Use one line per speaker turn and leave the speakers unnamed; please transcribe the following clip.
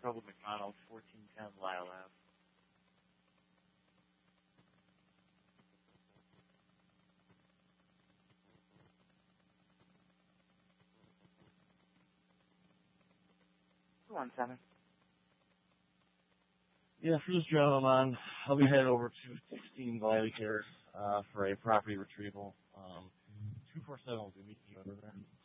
Trouble McDonald, 1410 Lyle Ave.
One seven.
Yeah, for this job I'm on, I'll be headed over to 16 Wiley Terrace for a property retrieval. 247 will be meeting you over there.